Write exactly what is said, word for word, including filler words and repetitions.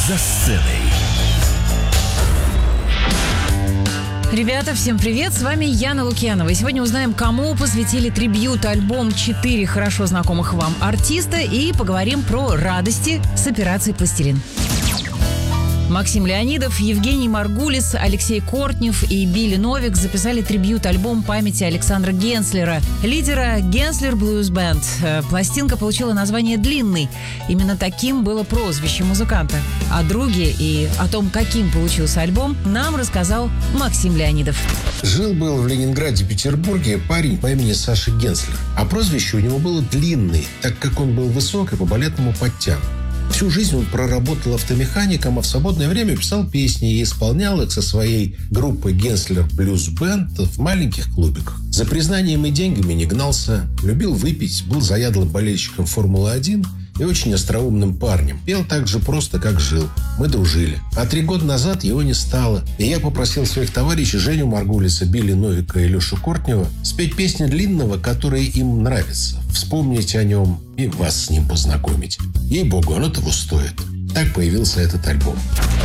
За сценой. Ребята, всем привет! С вами Яна Лукьянова. И сегодня узнаем, кому посвятили трибьют-альбом четыре хорошо знакомых вам артиста, и поговорим про радости с операцией «Пластилин». Максим Леонидов, Евгений Маргулис, Алексей Кортнев и Билли Новик записали трибьют-альбом памяти Александра Генслера, лидера Генслер Блюз Бэнд. Пластинка получила название «Длинный». Именно таким было прозвище музыканта. О друге и о том, каким получился альбом, нам рассказал Максим Леонидов. Жил-был в Ленинграде, Петербурге парень по имени Саша Генслер. А прозвище у него было «Длинный», так как он был высок и по-балетному подтянут. Всю жизнь он проработал автомехаником, а в свободное время писал песни и исполнял их со своей группой Генслер Блюз Бэнд в маленьких клубиках. За признанием и деньгами не гнался, любил выпить, был заядлым болельщиком Формулы один и очень остроумным парнем. Пел так же просто, как жил. Мы дружили. А три года назад его не стало. И я попросил своих товарищей Женю Маргулиса, Билли Новика и Лешу Кортнева спеть песни Длинного, которые им нравятся. Вспомнить о нем и вас с ним познакомить. Ей-богу, оно того стоит. Так появился этот альбом.